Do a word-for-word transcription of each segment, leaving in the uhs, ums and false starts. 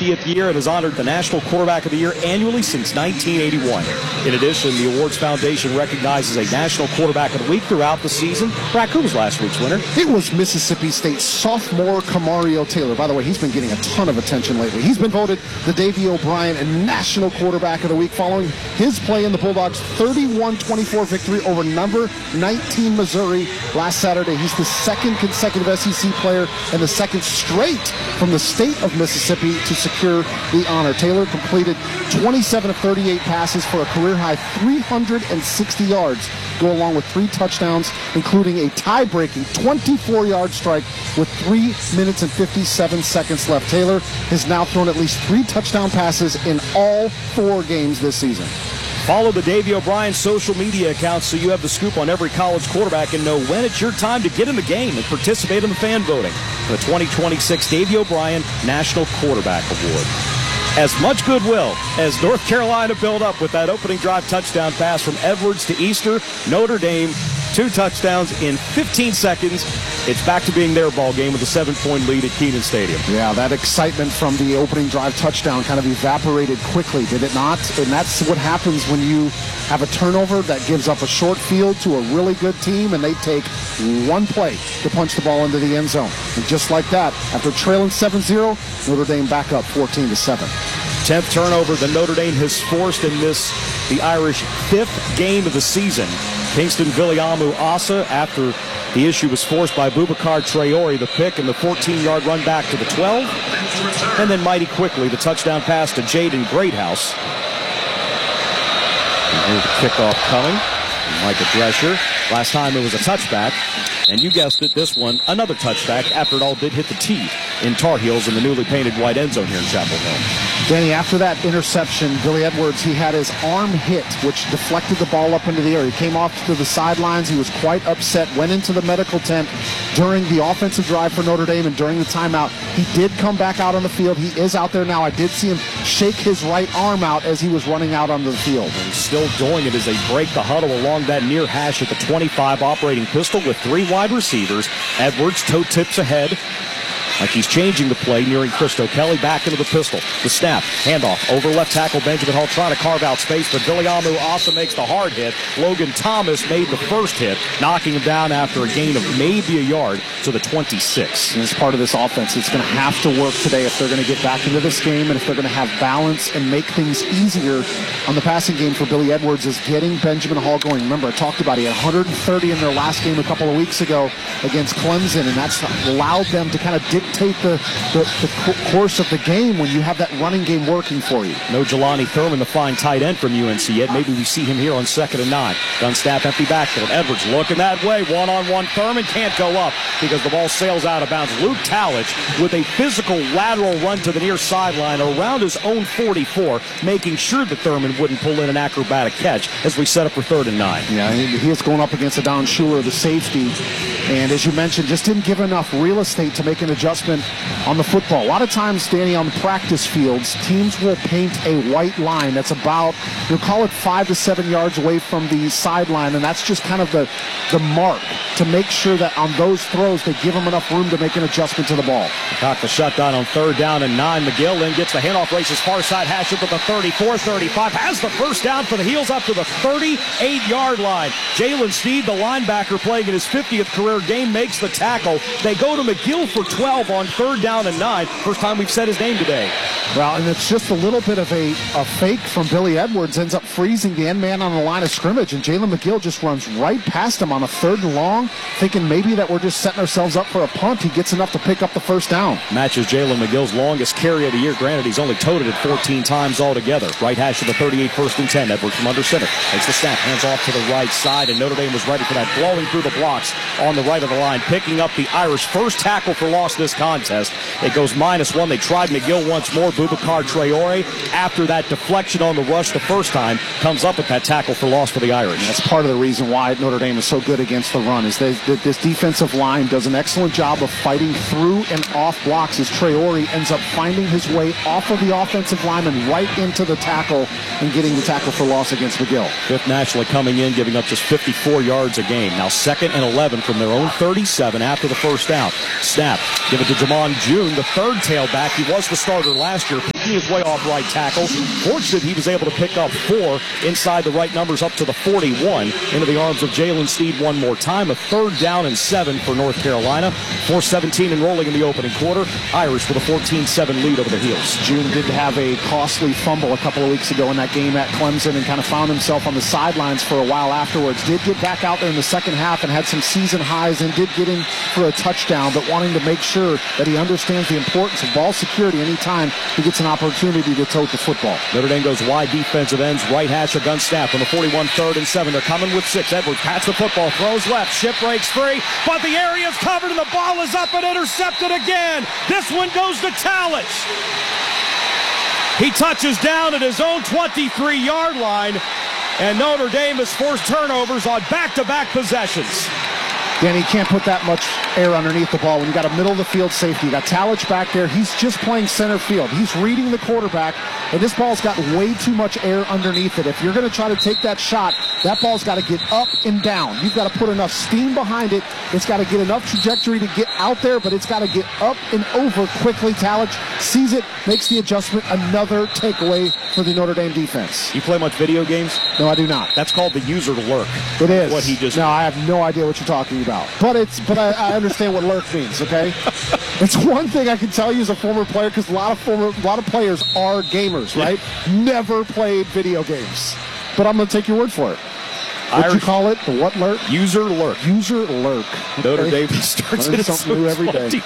fiftieth year and has honored the National Quarterback of the Year annually since nineteen eighty-one. In addition, the Awards Foundation recognizes a National Quarterback of the Week throughout the season. Brack, who was last week's winner? It was Mississippi State sophomore Kamario Taylor. By the way, he's been getting a ton of attention lately. He's been voted the Davey O'Brien and National Quarterback of the Week following his play in the Bulldogs' thirty-one twenty-four victory over number nineteen Missouri last Saturday. He's the second consecutive S E C player and the second straight from the state of Mississippi to secure the honor. Taylor completed twenty-seven of thirty-eight passes for a career-high three hundred sixty yards, go along with three touchdowns, including a tie-breaking twenty-four-yard strike with three minutes and fifty-seven seconds left. Taylor has now thrown at least three touchdown passes in all four games this season. Follow the Davey O'Brien social media accounts so you have the scoop on every college quarterback and know when it's your time to get in the game and participate in the fan voting for the twenty twenty-six Davey O'Brien National Quarterback Award. As much goodwill as North Carolina built up with that opening drive touchdown pass from Edwards to Easter, Notre Dame, two touchdowns in fifteen seconds. It's back to being their ball game with a seven-point lead at Kenan Stadium. Yeah, that excitement from the opening drive touchdown kind of evaporated quickly, did it not? And that's what happens when you have a turnover that gives up a short field to a really good team, and they take one play to punch the ball into the end zone. And just like that, after trailing seven zero, Notre Dame back up fourteen to seven. tenth turnover that Notre Dame has forced in this, the Irish fifth game of the season. Kingston Viliamu Asa, after the issue was forced by Boubacar Traore, the pick and the fourteen-yard run back to the twelve. And then mighty quickly, the touchdown pass to Jaden Greathouse. And here's the kickoff coming. Micah Drescher. Last time it was a touchback. And you guessed it, this one, another touchback after it all did hit the tee in Tar Heels in the newly painted white end zone here in Chapel Hill. Danny, after that interception, Billy Edwards, he had his arm hit, which deflected the ball up into the air. He came off to the sidelines. He was quite upset, went into the medical tent during the offensive drive for Notre Dame and during the timeout. He did come back out on the field. He is out there now. I did see him shake his right arm out as he was running out onto the field. And he's still doing it as they break the huddle along that near hash at the twenty-five, operating pistol with three wide receivers. Edwards toe tips ahead like he's changing the play, nearing Christo Kelly, back into the pistol. The snap, handoff, over left tackle Benjamin Hall, trying to carve out space, but Viliamu also makes the hard hit. Logan Thomas made the first hit, knocking him down after a gain of maybe a yard to the twenty-six. And as part of this offense, it's going to have to work today if they're going to get back into this game and if they're going to have balance and make things easier on the passing game for Billy Edwards, is getting Benjamin Hall going. Remember, I talked about he had one hundred thirty in their last game a couple of weeks ago against Clemson, and that's allowed them to kind of dictate the, the, the course of the game when you have that running game working for you. No Jelani Thurman, the fine tight end from U N C yet. Maybe we see him here on second and nine. Gun snap, empty backfield. Edwards looking that way. One-on-one. Thurman can't go up because the ball sails out of bounds. Luke Talich with a physical lateral run to the near sideline around his own forty-four, making sure that Thurman wouldn't pull in an acrobatic catch as we set up for third and nine. Yeah, he is going up against a Don Schuler, the safety. And as you mentioned, just didn't give enough real estate to make an adjustment on the football. A lot of times, Danny, on the practice fields, teams will paint a white line that's about, you'll call it five to seven yards away from the sideline, and that's just kind of the, the mark to make sure that on those throws they give them enough room to make an adjustment to the ball. Got the shutdown on third down and nine. McGill then gets the handoff, races far side, hash up at the thirty-four thirty-five, has the first down for the Heels up to the thirty-eight-yard line. Jalen Steed, the linebacker playing in his fiftieth career game, makes the tackle. They go to McGill for twelve on third down and nine. First time we've said his name today. Well, and it's just a little bit of a, a fake from Billy Edwards, ends up freezing the end man on the line of scrimmage, and Jalen McGill just runs right past him on a third and long, thinking maybe that we're just setting ourselves up for a punt. He gets enough to pick up the first down. Matches Jalen McGill's longest carry of the year. Granted, he's only toted it fourteen times altogether. Right hash of the thirty-eight, first and ten. Edwards from under center. Takes the snap, hands off to the right side, and Notre Dame was ready for that, blowing through the blocks on the right of the line, picking up the Irish first tackle for loss this contest. It goes minus one. They tried McGill once more. Boubacar Traore, after that deflection on the rush the first time, comes up with that tackle for loss for the Irish. And that's part of the reason why Notre Dame is so good against the run, is that this defensive line does an excellent job of fighting through and off blocks, as Traore ends up finding his way off of the offensive lineman right into the tackle and getting the tackle for loss against McGill. Fifth nationally coming in, giving up just fifty-four yards a game. Now second and eleven from their own thirty-seven after the first down. Snap, given Give it to Jamon June, the third tailback. He was the starter last year, picking his way off right tackle. Fortunate he was able to pick up four inside the right numbers up to the forty-one. Into the arms of Jalen Steed one more time. A third down and seven for North Carolina. four seventeen enrolling in the opening quarter. Irish with a fourteen seven lead over the Heels. June did have a costly fumble a couple of weeks ago in that game at Clemson and kind of found himself on the sidelines for a while afterwards. Did get back out there in the second half and had some season highs and did get in for a touchdown, but wanting to make sure that he understands the importance of ball security anytime he gets an opportunity to tote the football. Notre Dame goes wide defensive ends, right hash, a gun snap on the forty-one, third and seven. They're coming with six. Edwards pats the football, throws left, ship breaks free, but the area is covered and the ball is up and intercepted again. This one goes to Talich. He touches down at his own twenty-three-yard line, and Notre Dame has forced turnovers on back-to-back possessions. Danny, you can't put that much air underneath the ball when you got a middle-of-the-field safety. You got Talich back there. He's just playing center field. He's reading the quarterback, and this ball's got way too much air underneath it. If you're going to try to take that shot, that ball's got to get up and down. You've got to put enough steam behind it. It's got to get enough trajectory to get out there, but it's got to get up and over quickly. Talich sees it, makes the adjustment. Another takeaway for the Notre Dame defense. You play much video games? No, I do not. That's called the user lurk. It is. What he just No, I have no idea what you're talking about. But it's but I, I understand what lurk means, okay? It's one thing I can tell you as a former player, because a lot of former a lot of players are gamers, right? Yeah. Never played video games. But I'm going to take your word for it. What do you call it? The what lurk? User lurk. User lurk. Okay. Notre Dame starts at something new every day.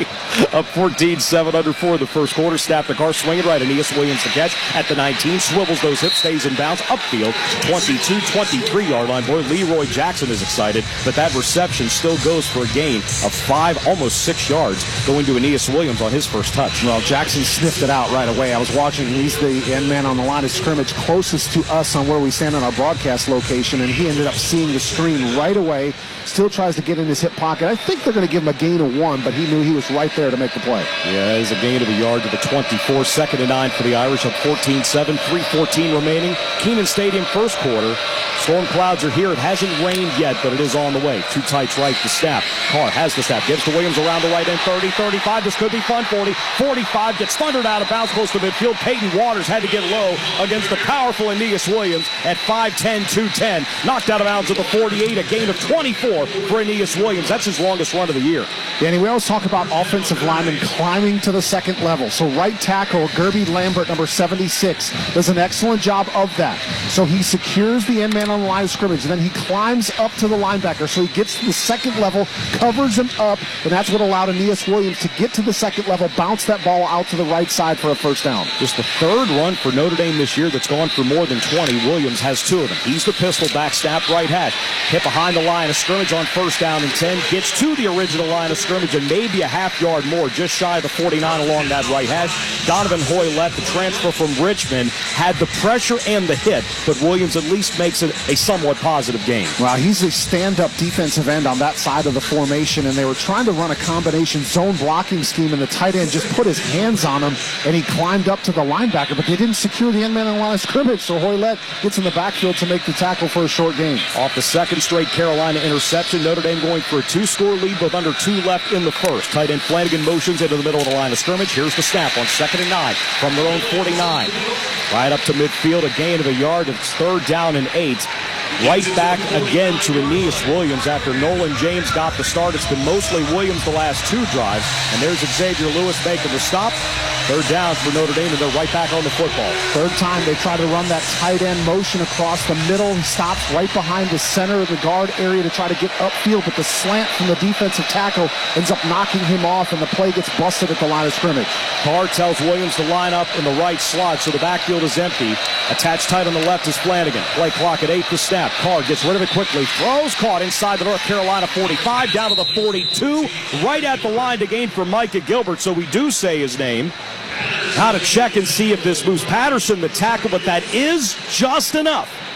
Up fourteen seven under four in the first quarter. Snap the car, swinging right. Aeneas Williams the catch at the nineteen. Swivels those hips, stays in bounds. Upfield, twenty-two, twenty-three-yard line. Boy, Leroy Jackson is excited, but that reception still goes for a gain of five, almost six yards, going to Aeneas Williams on his first touch. Well, Jackson sniffed it out right away. I was watching. He's the end man on the line of scrimmage closest to us on where we stand on our broadcast location, and he ended up seeing the screen right away. Still tries to get in his hip pocket. I think they're going to give him a gain of one, but he knew he was right there to make the play. Yeah, that is a gain of a yard to the twenty-four. Second and nine for the Irish, up fourteen seven. three fourteen remaining. Kenan Stadium first quarter. Storm clouds are here. It hasn't rained yet, but it is on the way. Two tights right to snap. Carr has the snap. Gives to Williams around the right end. thirty, thirty-five. This could be fun. forty, forty-five. Gets thundered out of bounds close to midfield. Peyton Waters had to get low against the powerful Aeneas Williams at five ten, two ten. Knocked out of bounds at the forty-eight. A gain of twenty-four for Aeneas Williams. That's his longest run of the year. Danny, we always talk about offensive linemen climbing to the second level. So right tackle Gerby Lambert, number seventy-six, does an excellent job of that. So he secures the end man on the line of scrimmage, and then he climbs up to the linebacker. So he gets to the second level, covers him up, and that's what allowed Aeneas Williams to get to the second level, bounce that ball out to the right side for a first down. Just the third run for Notre Dame this year that's gone for more than twenty. Williams has two of them. He's the pistol back, snap right hash. Hit behind the line of scrimmage on first down and ten. Gets to the original line of scrimmage and maybe a half yard more, just shy of the forty-nine along that right hash. Donovan Hoylett, the transfer from Richmond, had the pressure and the hit, but Williams at least makes it a somewhat positive game. Well, he's a stand-up defensive end on that side of the formation, and they were trying to run a combination zone blocking scheme, and the tight end just put his hands on him, and he climbed up to the linebacker, but they didn't secure the end man on the line of scrimmage, so Hoylett gets in the backfield to make the tackle for a short gain. Off the second straight Carolina interception, Notre Dame going for a two-score lead with under two left in the first. Tight end Flanagan motions into the middle of the line of scrimmage. Here's the snap on second and nine from their own forty-nine. Right up to midfield, a gain of a yard. It's third down and eight. Right back again to Aeneas Williams after Nolan James got the start. It's been mostly Williams the last two drives. And there's Xavier Lewis making the stop. Third down for Notre Dame, and they're right back on the football. Third time they try to run that tight end motion across the middle. He stops right behind the center of the guard area to try to get upfield, but the slant from the defensive tackle ends up knocking him off, and the play gets busted at the line of scrimmage. Carr tells Williams to line up in the right slot, so the backfield is empty. Attached tight on the left is Flanagan. Play clock at eight to snap. Carr gets rid of it quickly. Throws, caught inside the North Carolina forty-five, down to the forty-two. Right at the line to gain for Micah Gilbert, so we do say his name. Now to check and see if this moves Patterson, the tackle, but that is just enough.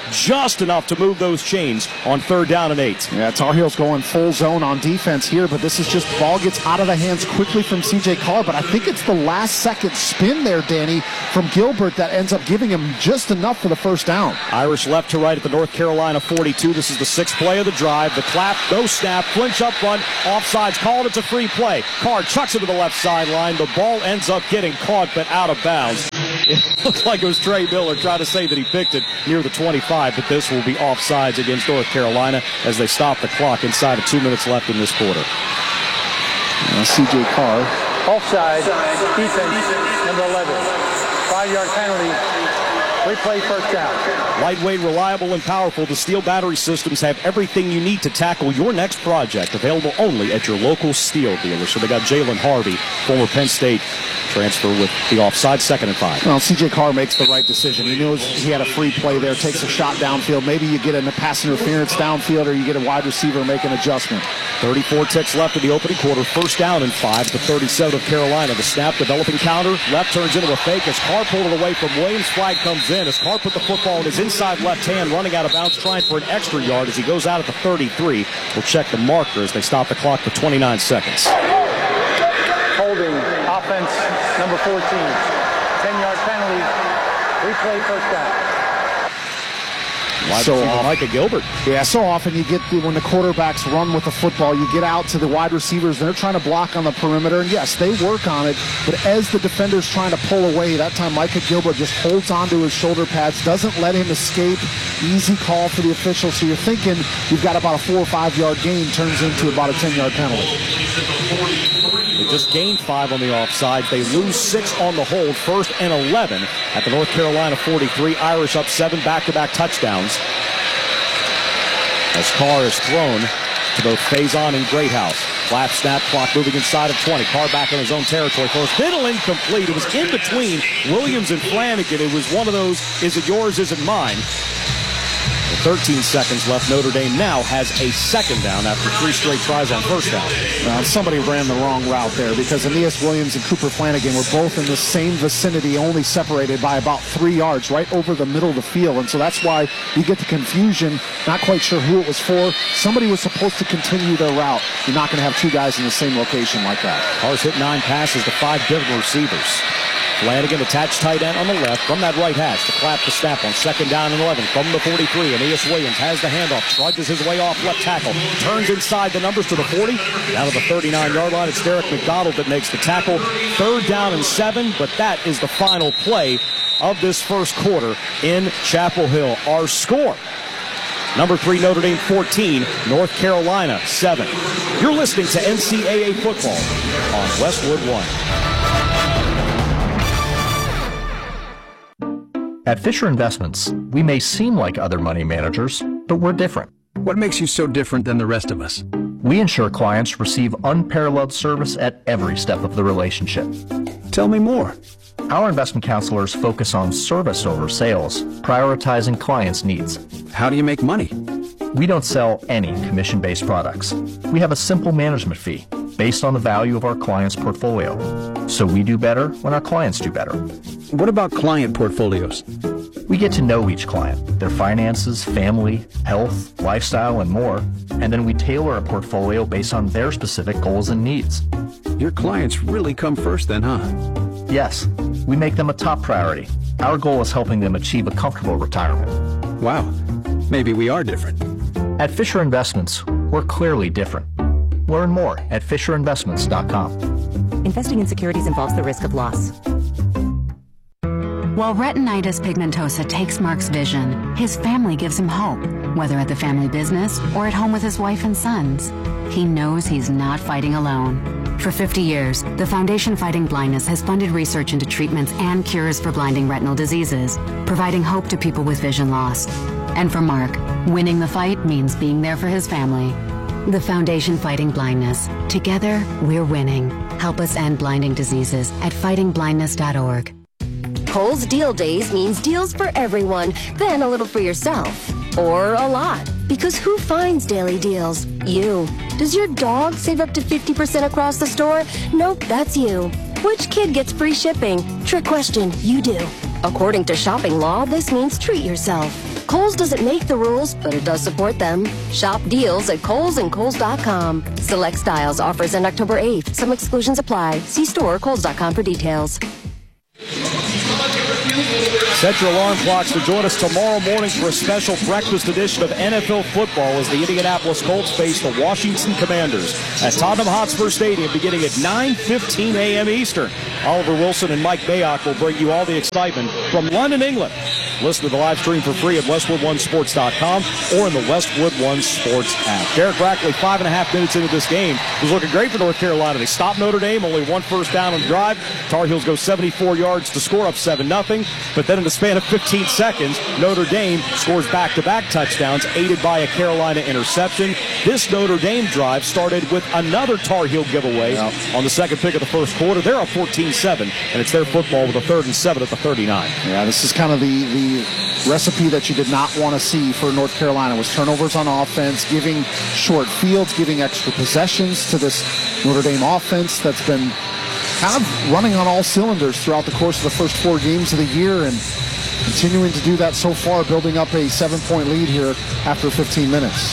just enough to move those chains on third down and eight. Yeah, Tar Heels going full zone on defense here, but this is just ball gets out of the hands quickly from C J Carr, but I think it's the last second spin there, Danny, from Gilbert that ends up giving him just enough for the first down. Irish left to right at the North Carolina forty-two. This is the sixth play of the drive. The clap, no snap, flinch up front, offsides called. It's a free play. Carr chucks it to the left sideline. The ball ends up getting caught but out of bounds. It looked like it was Trey Miller trying to say that he picked it near the twenty-five, but this will be offsides against North Carolina as they stop the clock inside of two minutes left in this quarter. Now C J Carr. Offside, defense, number eleven. Five-yard penalty. Replay first down. Lightweight, reliable, and powerful, the Steel Battery Systems have everything you need to tackle your next project. Available only at your local Steel dealer. So they got Jalen Harvey, former Penn State transfer, with the offside, second and five. Well, C J Carr makes the right decision. He knows he had a free play there, takes a shot downfield. Maybe you get a pass interference downfield, or you get a wide receiver make an adjustment. thirty-four ticks left in the opening quarter. First down and five to thirty-seven of Carolina. The snap, developing counter. Left turns into a fake as Carr pulled it away from Williams. Flag comes in as Carr put the football in his inside left hand, running out of bounds, trying for an extra yard as he goes out at the thirty-three. We'll check the marker as they stop the clock for twenty-nine seconds. Holding, offense, number fourteen. ten-yard penalty. Replay first down. Wide so receiver often, Micah Gilbert. Yeah, so often you get the, when the quarterbacks run with the football, you get out to the wide receivers. They're trying to block on the perimeter, and yes, they work on it. But as the defender's trying to pull away, that time Micah Gilbert just holds onto his shoulder pads, doesn't let him escape. Easy call for the officials. So you're thinking you've got about a four or five yard gain, turns into about a ten yard penalty. They just gained five on the offside. They lose six on the hold. First and eleven at the North Carolina forty-three. Irish up seven back-to-back touchdowns. As Carr is thrown to both Faison and Greathouse. Flap snap, clock moving inside of twenty. Carr back in his own territory. First middle incomplete. It was in between Williams and Flanagan. It was one of those, is it yours, is it mine? thirteen seconds left. Notre Dame now has a second down after three straight tries on first down. Uh, somebody ran the wrong route there because Aeneas Williams and Cooper Flanagan were both in the same vicinity, only separated by about three yards right over the middle of the field. And so that's why you get the confusion, not quite sure who it was for. Somebody was supposed to continue their route. You're not going to have two guys in the same location like that. Carr's hit nine passes to five different receivers. Flanagan attached tight end on the left from that right hash to clap the snap on second down and eleven from the forty-three. Aeneas Williams has the handoff, trudges his way off left tackle, turns inside the numbers to the forty, down to the thirty-nine yard line. It's Derek McDonald that makes the tackle. Third down and seven, but that is the final play of this first quarter in Chapel Hill. Our score: number three Notre Dame fourteen, North Carolina seven. You're listening to N C double A football on Westwood One. At Fisher Investments, we may seem like other money managers, but we're different. What makes you so different than the rest of us? We ensure clients receive unparalleled service at every step of the relationship. Tell me more. Our investment counselors focus on service over sales, prioritizing clients' needs. How do you make money? We don't sell any commission-based products. We have a simple management fee based on the value of our client's portfolio. So we do better when our clients do better. What about client portfolios? We get to know each client, their finances, family, health, lifestyle, and more, and then we tailor a portfolio based on their specific goals and needs. Your clients really come first then, huh? Yes, we make them a top priority. Our goal is helping them achieve a comfortable retirement. Wow, maybe we are different. At Fisher Investments, we're clearly different. Learn more at fisher investments dot com. Investing in securities involves the risk of loss. While retinitis pigmentosa takes Mark's vision, his family gives him hope, whether at the family business or at home with his wife and sons. He knows he's not fighting alone. For fifty years, the Foundation Fighting Blindness has funded research into treatments and cures for blinding retinal diseases, providing hope to people with vision loss. And for Mark, winning the fight means being there for his family. The Foundation Fighting Blindness. Together, we're winning. Help us end blinding diseases at fighting blindness dot org. Kohl's Deal Days means deals for everyone, then a little for yourself. Or a lot. Because who finds daily deals? You. Does your dog save up to fifty percent across the store? Nope, that's you. Which kid gets free shipping? Trick question, you do. According to shopping law, this means treat yourself. Kohl's doesn't make the rules, but it does support them. Shop deals at Kohl's and Kohl's dot com. Select styles offers end October eighth. Some exclusions apply. See store or Kohl's dot com for details. Set your alarm clocks to join us tomorrow morning for a special breakfast edition of N F L football as the Indianapolis Colts face the Washington Commanders at Tottenham Hotspur Stadium beginning at nine fifteen a.m. Eastern. Oliver Wilson and Mike Mayock will bring you all the excitement from London, England. Listen to the live stream for free at westwood one sports dot com or in the Westwood One Sports app. Derek Rackley, five and a half minutes into this game, was looking great for North Carolina. They stopped Notre Dame, only one first down on the drive. Tar Heels go seventy-four yards to score up seven nothing. But then in the span of fifteen seconds, Notre Dame scores back-to-back touchdowns, aided by a Carolina interception. This Notre Dame drive started with another Tar Heel giveaway yep. on the second pick of the first quarter. They're up fourteen seven, and it's their football with a third and seven at the thirty-nine. Yeah, this is kind of the, the recipe that you did not want to see for North Carolina, was turnovers on offense, giving short fields, giving extra possessions to this Notre Dame offense that's been kind of running on all cylinders throughout the course of the first four games of the year, and continuing to do that so far, building up a seven-point lead here after fifteen minutes.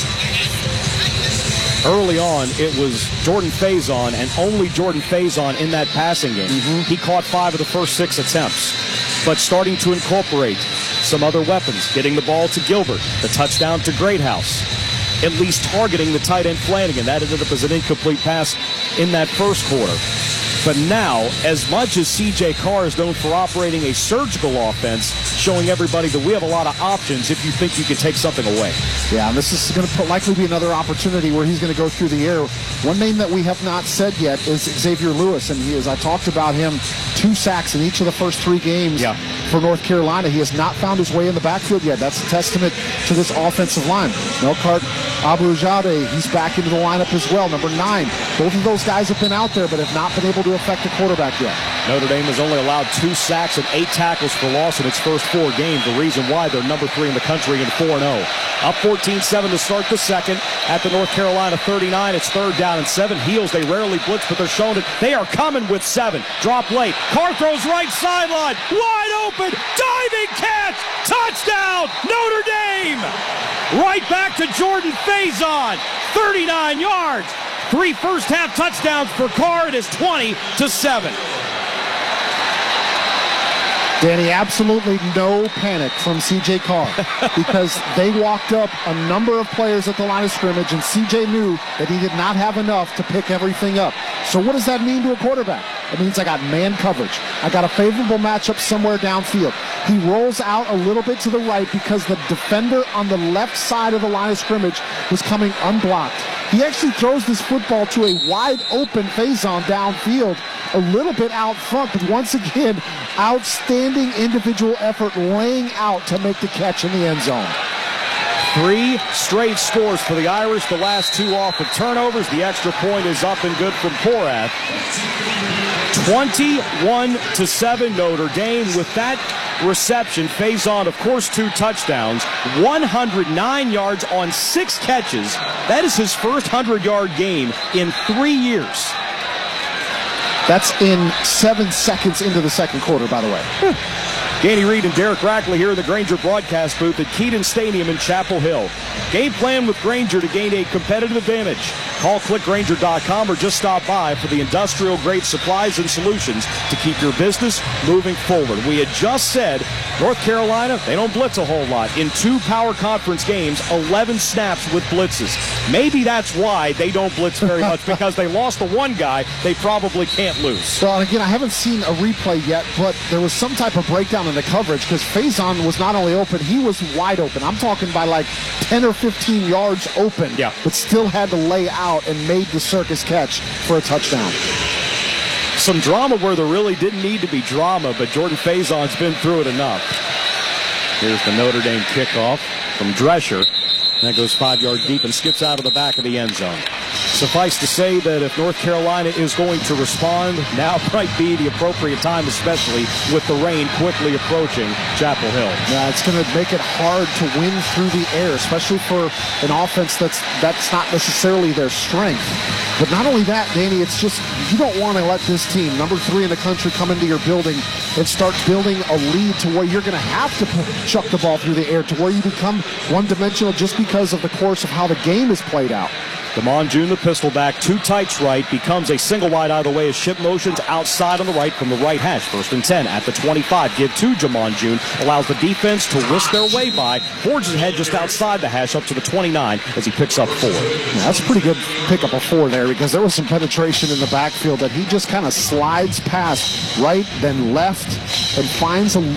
Early on, it was Jordan Faison and only Jordan Faison in that passing game. Mm-hmm. He caught five of the first six attempts, but starting to incorporate some other weapons, getting the ball to Gilbert, the touchdown to Greathouse, at least targeting the tight end Flanagan. That ended up as an incomplete pass in that first quarter. But now, as much as C J Carr is known for operating a surgical offense, showing everybody that we have a lot of options if you think you can take something away. Yeah, and this is going to likely be another opportunity where he's going to go through the air. One name that we have not said yet is Xavier Lewis, and he is, I talked about him, two sacks in each of the first three games yeah. for North Carolina. He has not found his way in the backfield yet. That's a testament to this offensive line. Melkart Abrujade, he's back into the lineup as well, number nine. Both of those guys have been out there, but have not been able to affect the quarterback yet. Notre Dame has only allowed two sacks and eight tackles for loss in its first four games. The reason why they're number three in the country and four and oh. Up fourteen seven to start the second at the North Carolina thirty-nine. It's third down and seven. Heels, they rarely blitz, but they're showing it. They are coming with seven. Drop late. Carr throws right sideline. Wide open. Diving catch. Touchdown. Notre Dame. Right back to Jordan Faison. thirty-nine yards. Three first half touchdowns for Carr. It is twenty to seven. Danny, absolutely no panic from C J Carr because they walked up a number of players at the line of scrimmage, and C J knew that he did not have enough to pick everything up. So what does that mean to a quarterback? It means I got man coverage. I got a favorable matchup somewhere downfield. He rolls out a little bit to the right because the defender on the left side of the line of scrimmage was coming unblocked. He actually throws this football to a wide open Faison downfield, a little bit out front, but once again, outstanding individual effort laying out to make the catch in the end zone. Three straight scores for the Irish, the last two off of turnovers. The extra point is up and good from Porath. twenty-one to seven Notre Dame. With that reception, Faison, of course, two touchdowns, one hundred nine yards on six catches. That is his first hundred-yard game in three years. That's in seven seconds into the second quarter, by the way. Danny Reed and Derek Rackley here in the Grainger broadcast booth at Keaton Stadium in Chapel Hill. Game plan with Grainger to gain a competitive advantage. Call click grainger dot com or just stop by for the industrial-grade supplies and solutions to keep your business moving forward. We had just said North Carolina, they don't blitz a whole lot. In two power conference games, eleven snaps with blitzes. Maybe that's why they don't blitz very much, because they lost the one guy they probably can't lose. Well, again, I haven't seen a replay yet, but there was some type of breakdown in the coverage because Faison was not only open, he was wide open. I'm talking by like ten or fifteen yards open, yeah. but still had to lay out and made the circus catch for a touchdown. Some drama where there really didn't need to be drama, but Jordan Faison's been through it enough. Here's the Notre Dame kickoff from Drescher. That goes five yards deep and skips out of the back of the end zone. Suffice to say that if North Carolina is going to respond, now might be the appropriate time, especially with the rain quickly approaching Chapel Hill. Yeah, it's going to make it hard to win through the air, especially for an offense that's that's not necessarily their strength. But not only that, Danny, it's just you don't want to let this team, number three in the country, come into your building and start building a lead to where you're going to have to chuck the ball through the air, to where you become one-dimensional just because of the course of how the game is played out. Damon June, the pistol back, two tights right, becomes a single wide out of the way as Ship motions outside on the right from the right hash. First and ten at the twenty-five. Give to Jamon June. Allows the defense to whisk their way by. Forges ahead just outside the hash up to the twenty-nine as he picks up four. Yeah, that's a pretty good pickup of four there, because there was some penetration in the backfield that he just kind of slides past right, then left, and finds a